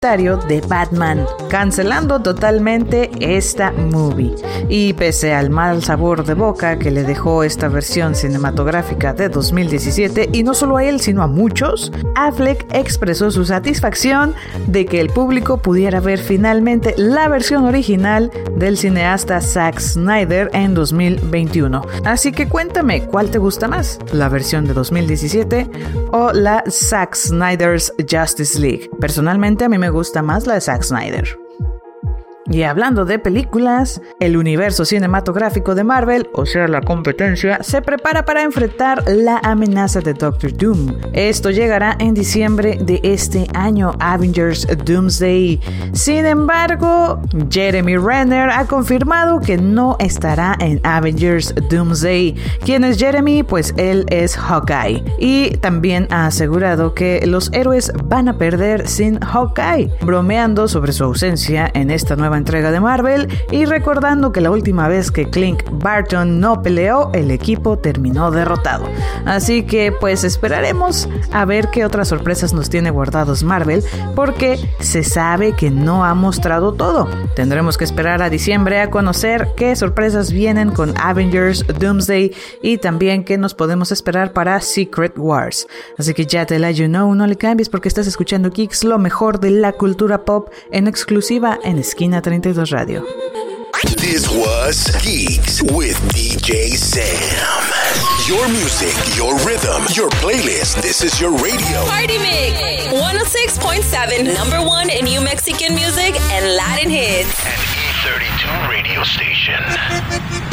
publicitario de Batman, cancelando totalmente esta movie. Y pese al mal sabor de boca que le dejó esta versión cinematográfica de 2017, y no solo a él sino a muchos, Affleck expresó su satisfacción de que el público pudiera ver finalmente la versión original del cineasta Zack Snyder en 2021. Así que cuéntame, ¿cuál te gusta más? ¿La versión de 2017 o la Zack Snyder's Justice League? Personalmente a mí me gusta más la de Zack Snyder. Y hablando de películas, el universo cinematográfico de Marvel, o sea la competencia, se prepara para enfrentar la amenaza de Doctor Doom. Esto llegará en diciembre de este año, Avengers Doomsday. Sin embargo, Jeremy Renner ha confirmado que no estará en Avengers Doomsday. ¿Quién es Jeremy? Pues él es Hawkeye. Y también ha asegurado que los héroes van a perder sin Hawkeye, bromeando sobre su ausencia en esta nueva entrega de Marvel y recordando que la última vez que Clint Barton no peleó, el equipo terminó derrotado. Así que pues esperaremos a ver qué otras sorpresas nos tiene guardados Marvel, porque se sabe que no ha mostrado todo. Tendremos que esperar a diciembre a conocer qué sorpresas vienen con Avengers Doomsday y también qué nos podemos esperar para Secret Wars. Así que ya te la no le cambies porque estás escuchando Geeks, lo mejor de la cultura pop en exclusiva en Esquina 32 Radio. This was Geeks with DJ Sam. Your music, your rhythm, your playlist. This is your radio. Party Mix 106.7, number one in New Mexican music and Latin hits. An E32 radio station.